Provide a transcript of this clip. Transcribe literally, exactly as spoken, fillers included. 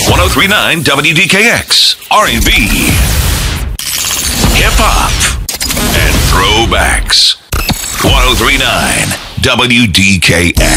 ten thirty-nine W D K X, R and B, hip-hop, and throwbacks. ten thirty-nine W D K X.